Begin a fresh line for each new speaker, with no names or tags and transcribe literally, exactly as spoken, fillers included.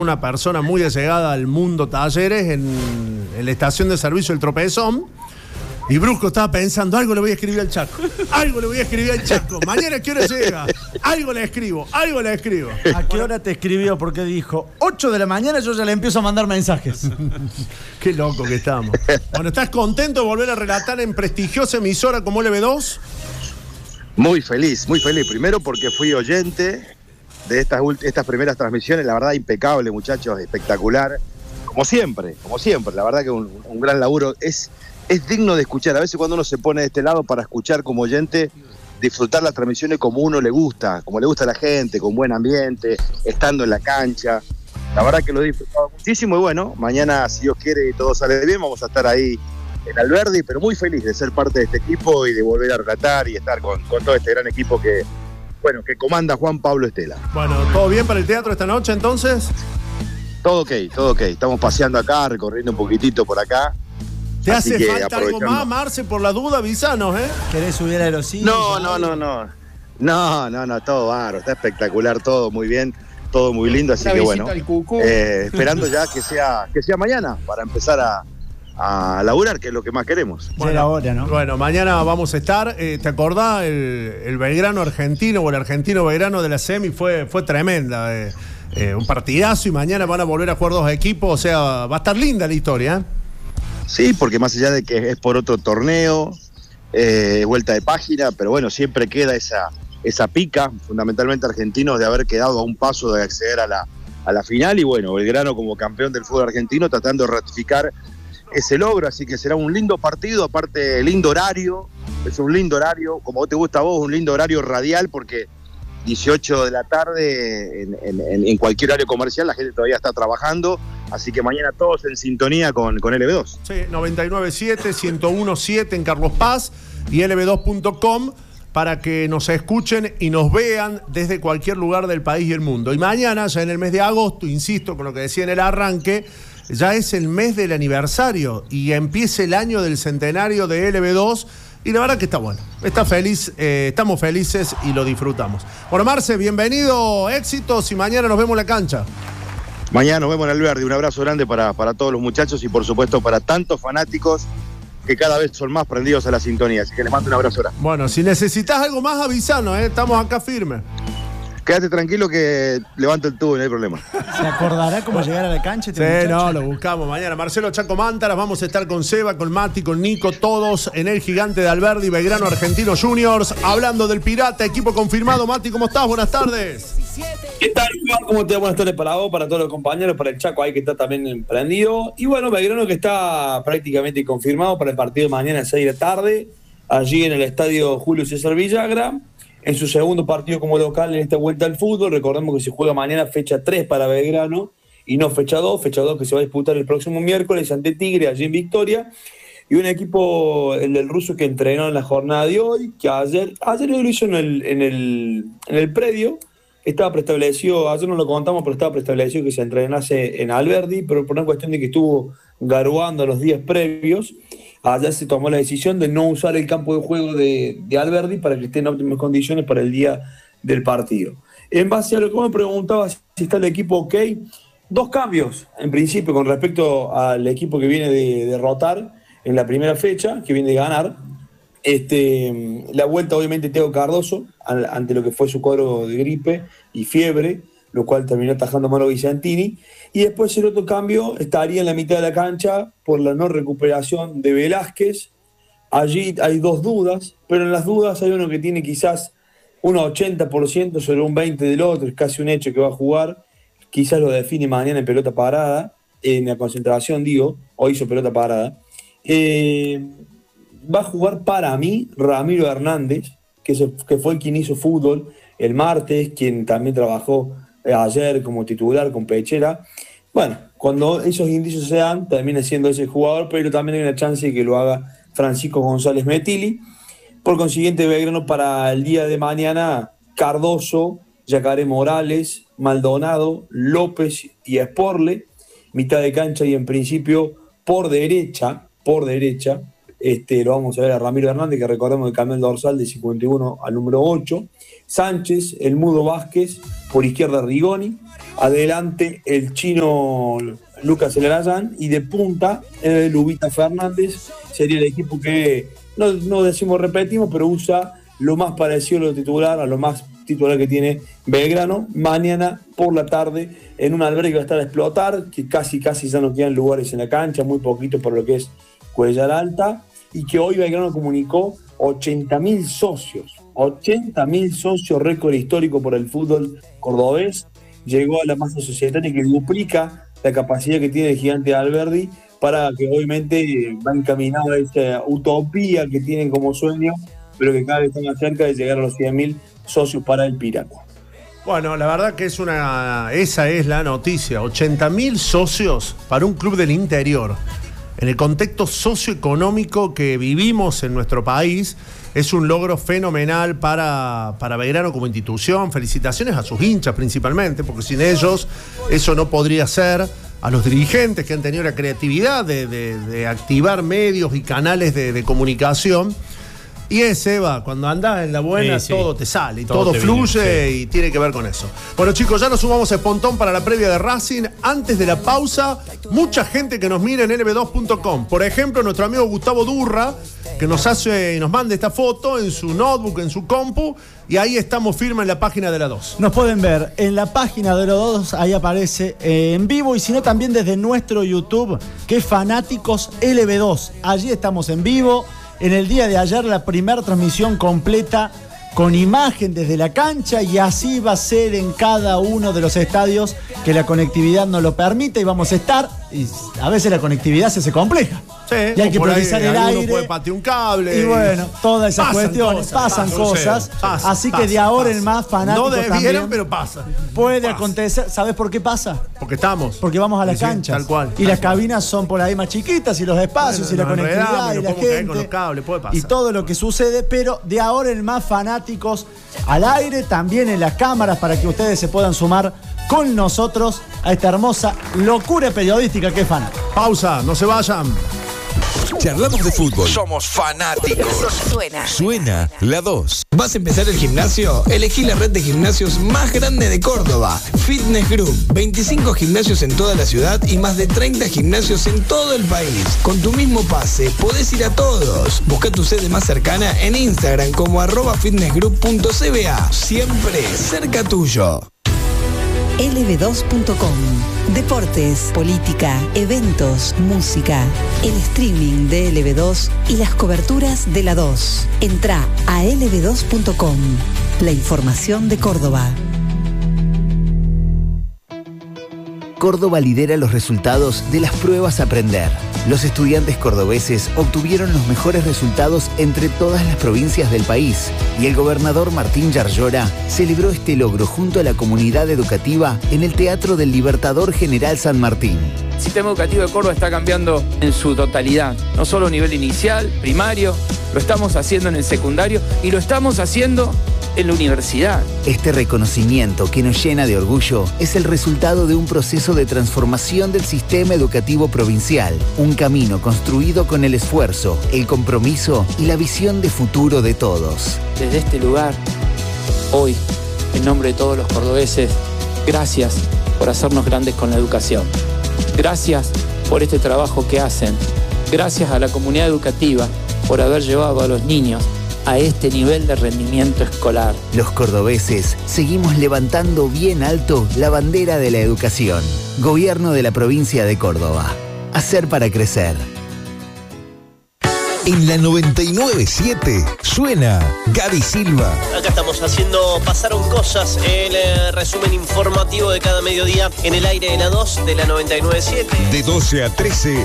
una persona muy allegada al mundo Talleres en, en la estación de servicio El Tropezón. Y Brusco estaba pensando, algo le voy a escribir al Chaco, algo le voy a escribir al Chaco, mañana a qué hora llega, algo le escribo, algo le escribo.
¿A qué hora te escribió? Porque dijo, ocho de la mañana yo ya le empiezo a mandar mensajes.
Qué loco que estamos. Bueno, ¿estás contento de volver a relatar en prestigiosa emisora como L B dos?
Muy feliz, muy feliz. Primero porque fui oyente de estas, estas primeras transmisiones, la verdad impecable, muchachos, espectacular. Como siempre, como siempre, la verdad que un, un gran laburo. Es... Es digno de escuchar. A veces cuando uno se pone de este lado para escuchar como oyente, disfrutar las transmisiones como uno le gusta, como le gusta a la gente, con buen ambiente, estando en la cancha. La verdad que lo he disfrutado muchísimo y bueno, mañana, si Dios quiere y todo sale bien, vamos a estar ahí en Alberdi, pero muy feliz de ser parte de este equipo y de volver a relatar y estar con, con todo este gran equipo que, bueno, que comanda Juan Pablo Estela.
Bueno, ¿todo bien para el teatro esta noche entonces?
Todo ok, todo ok. Estamos paseando acá, recorriendo un poquitito por acá.
¿Te hace falta algo más, Marce? Por la duda, avisanos, ¿eh?
¿Querés subir a los hijos?
No, no, no, no. No, no, no, todo bárbaro. Está espectacular, todo muy bien, todo muy lindo. Así que bueno, eh, esperando ya que sea, que sea mañana para empezar a, a laburar, que es lo que más queremos.
Bueno, ahora, ¿no?
Bueno, mañana vamos a estar. Eh, ¿Te acordás? El, el Belgrano argentino o el argentino Belgrano de la semi fue, fue tremenda. Eh, eh, un partidazo y mañana van a volver a jugar dos equipos. O sea, va a estar linda la historia, ¿eh?
Sí, porque más allá de que es por otro torneo, eh, vuelta de página, pero bueno, siempre queda esa, esa pica, fundamentalmente argentinos, de haber quedado a un paso de acceder a la, a la final y bueno, Belgrano como campeón del fútbol argentino tratando de ratificar ese logro, así que será un lindo partido, aparte lindo horario, es un lindo horario, como te gusta a vos, un lindo horario radial porque dieciocho de la tarde en, en, en cualquier horario comercial la gente todavía está trabajando, así que mañana todos en sintonía con, con L B dos.
Sí, noventa y nueve punto siete, ciento uno punto siete en Carlos Paz y L B dos punto com para que nos escuchen y nos vean desde cualquier lugar del país y el mundo. Y mañana, ya en el mes de agosto, insisto con lo que decía en el arranque, ya es el mes del aniversario y empieza el año del centenario de L B dos. Y la verdad que está bueno, está feliz, eh, estamos felices y lo disfrutamos. Bueno, Marce, bienvenido, éxitos y mañana nos vemos en la cancha.
Mañana nos vemos en Alberdi, un abrazo grande para, para todos los muchachos y por supuesto para tantos fanáticos que cada vez son más prendidos a la sintonía, así que les mando un abrazo grande.
Bueno, si necesitas algo más avisanos, ¿eh? Estamos acá firmes.
Quédate tranquilo que levanto el tubo y no hay problema.
¿Se acordará cómo llegar a la cancha?
Sí, muchacho? No, lo buscamos mañana. Marcelo Chaco Mántaras, vamos a estar con Seba, con Mati, con Nico, todos en el gigante de Alberdi, Belgrano Argentino Juniors, hablando del Pirata, equipo confirmado. Mati, ¿cómo estás? Buenas tardes.
¿Qué tal, Juan? ¿Cómo te va? Buenas tardes para vos, para todos los compañeros, para el Chaco ahí que está también emprendido. Y bueno, Belgrano que está prácticamente confirmado para el partido de mañana a seis de la tarde, allí en el estadio Julio César Villagra. En su segundo partido como local en esta vuelta al fútbol. Recordemos que se juega mañana fecha tres para Belgrano y no fecha dos, fecha dos que se va a disputar el próximo miércoles ante Tigre, allí en Victoria. Y un equipo, el del ruso, que entrenó en la jornada de hoy, que ayer, ayer lo hizo en el, en el, en el predio, estaba preestablecido, ayer no lo contamos, pero estaba preestablecido que se entrenase en Alberdi, pero por una cuestión de que estuvo garuando los días previos. Allá se tomó la decisión de no usar el campo de juego de, de Alberdi para que esté en óptimas condiciones para el día del partido. En base a lo que me preguntaba si está el equipo ok, dos cambios en principio con respecto al equipo que viene de derrotar en la primera fecha, que viene de ganar. Este, la vuelta obviamente Thiago Cardoso ante lo que fue su cuadro de gripe y fiebre, lo cual terminó atajando Mauro Vicentini. Y después el otro cambio estaría en la mitad de la cancha por la no recuperación de Velázquez. Allí hay dos dudas, pero en las dudas hay uno que tiene quizás un ochenta por ciento sobre un veinte por ciento del otro, es casi un hecho que va a jugar. Quizás lo define mañana en pelota parada, en la concentración digo, hoy hizo pelota parada. Eh, va a jugar para mí Ramiro Hernández, que, se, que fue quien hizo fútbol el martes, quien también trabajó ayer como titular con Pechera. Bueno, cuando esos indicios se dan, termina siendo ese jugador, pero también hay una chance de que lo haga Francisco González Metilli. Por consiguiente, Belgrano para el día de mañana, Cardoso, Yacaré Morales, Maldonado, López y Esporle, mitad de cancha y en principio por derecha, por derecha, este, lo vamos a ver a Ramiro Hernández, que recordemos que cambió el dorsal de cincuenta y uno al número ocho. Sánchez, el Mudo Vázquez, por izquierda Rigoni, adelante el chino Lucas Elarayán y de punta eh, Lubita Fernández. Sería el equipo que, no, no decimos repetimos, pero usa lo más parecido a lo titular, a lo más titular que tiene Belgrano, mañana por la tarde en un albergue que va a estar a explotar, que casi casi ya no quedan lugares en la cancha, muy poquito por lo que es Cuellar Alta, y que hoy Belgrano comunicó ochenta mil socios, ochenta mil socios, récord histórico por el fútbol cordobés, llegó a la masa societaria que duplica la capacidad que tiene el Gigante Alberdi, para que obviamente va encaminado a esa utopía que tienen como sueño, pero que cada vez están más cerca de llegar a los cien mil socios para el Pirata.
Bueno, la verdad que es una, esa es la noticia, ochenta mil socios para un club del interior. En el contexto socioeconómico que vivimos en nuestro país, es un logro fenomenal para, para Belgrano como institución. Felicitaciones a sus hinchas principalmente, porque sin ellos eso no podría ser. A los dirigentes que han tenido la creatividad de, de, de activar medios y canales de, de comunicación. Y es, Eva, cuando andás en la buena, sí, sí. todo te sale, y todo, todo fluye viene, sí. y tiene que ver con eso. Bueno, chicos, ya nos sumamos a Espontón para la previa de Racing. Antes de la pausa, mucha gente que nos mira en L B dos punto com. Por ejemplo, nuestro amigo Gustavo Durra, que nos hace y nos manda esta foto en su notebook, en su compu, y ahí estamos firmes en la página de la dos.
Nos pueden ver en la página de la dos, ahí aparece eh, en vivo, y si no también desde nuestro YouTube, que es Fanáticos L B dos. Allí estamos en vivo. En el día de ayer la primera transmisión completa con imagen desde la cancha, y así va a ser en cada uno de los estadios que la conectividad nos lo permite, y vamos a estar, y a veces la conectividad se hace compleja.
Sí,
y hay que priorizar el aire.
Puede patear un cable.
Y bueno, todas esas
pasan
cuestiones,
cosas,
pasan, pasan cosas.
Pasan,
así
pasan,
que de ahora
pasan.
en más, fanáticos
no debieran,
también,
pero pasa.
Puede
pasa.
acontecer. ¿Sabes por qué pasa?
Porque estamos.
Porque vamos a las
sí,
canchas.
Tal cual.
Y
tal
las
cual.
cabinas son por ahí más chiquitas, y los espacios, bueno, y la conectividad, y la gente.
Con los cables, puede pasar.
Y todo lo que sucede, pero de ahora en más, fanáticos al aire, también en las cámaras, para que ustedes se puedan sumar con nosotros a esta hermosa locura periodística que es Fanáticos.
Pausa, no se vayan.
Charlamos de fútbol. Somos fanáticos.
Suena.
Suena la dos.
¿Vas a empezar el gimnasio? Elegí la red de gimnasios más grande de Córdoba. Fitness Group. veinticinco gimnasios en toda la ciudad y más de treinta gimnasios en todo el país. Con tu mismo pase, podés ir a todos. Busca tu sede más cercana en Instagram como arroba fitnessgroup punto c b a. Siempre cerca tuyo.
L B dos punto com. Deportes, política, eventos, música, el streaming de L B dos y las coberturas de la dos. Entrá a L B dos punto com. La información de Córdoba.
Córdoba lidera los resultados de las pruebas Aprender. Los estudiantes cordobeses obtuvieron los mejores resultados entre todas las provincias del país, y el gobernador Martín Yarlora celebró este logro junto a la comunidad educativa en el Teatro del Libertador General San Martín.
El sistema educativo de Córdoba está cambiando en su totalidad, no solo a nivel inicial, primario, lo estamos haciendo en el secundario y lo estamos haciendo en la universidad.
Este reconocimiento que nos llena de orgullo es el resultado de un proceso de transformación del sistema educativo provincial, un camino construido con el esfuerzo, el compromiso y la visión de futuro de todos.
Desde este lugar, hoy, en nombre de todos los cordobeses, gracias por hacernos grandes con la educación. Gracias por este trabajo que hacen. Gracias a la comunidad educativa por haber llevado a los niños a este nivel de rendimiento escolar.
Los cordobeses seguimos levantando bien alto la bandera de la educación. Gobierno de la provincia de Córdoba. Hacer para crecer.
En la noventa y nueve punto siete suena Gaby Silva.
Acá estamos haciendo Pasaron Cosas, el eh, resumen informativo de cada mediodía en el aire de la dos de la noventa y nueve punto siete.
De doce a trece.